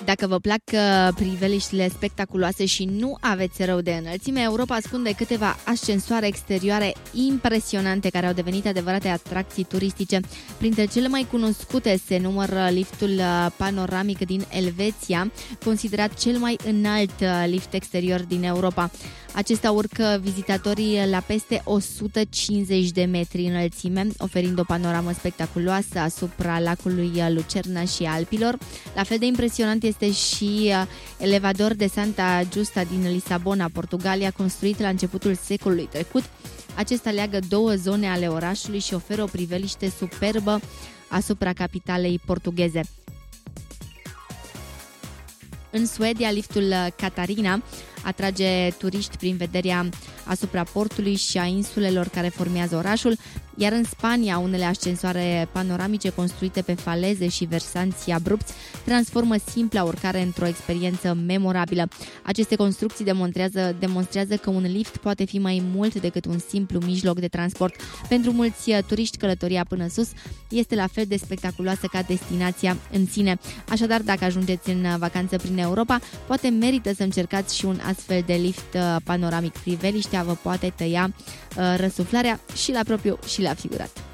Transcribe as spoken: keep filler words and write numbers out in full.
Dacă vă plac priveliștile spectaculoase și nu aveți rău de înălțime, Europa ascunde câteva ascensoare exterioare impresionante care au devenit adevărate atracții turistice. Printre cele mai cunoscute se numără liftul panoramic din Elveția, considerat cel mai înalt lift exterior din Europa. Acesta urcă vizitatorii la peste o sută cincizeci de metri înălțime, oferind o panoramă spectaculoasă asupra lacului Lucerna și Alpilor. La fel de impresionant este și elevador de Santa Justa din Lisabona, Portugalia, construit la începutul secolului trecut. Acesta leagă două zone ale orașului și oferă o priveliște superbă asupra capitalei portugheze. În Suedia, liftul Catarina atrage turiști prin vederea asupra portului și a insulelor care formează orașul, iar în Spania unele ascensoare panoramice construite pe faleze și versanți abrupți transformă simpla urcare într-o experiență memorabilă. Aceste construcții demonstrează, demonstrează că un lift poate fi mai mult decât un simplu mijloc de transport. Pentru mulți turiști, călătoria până sus este la fel de spectaculoasă ca destinația în sine. Așadar, dacă ajungeți în vacanță prin Europa, poate merită să încercați și un astfel de lift panoramic. Priveliștea vă poate tăia uh, răsuflarea și la propriu și la figurat.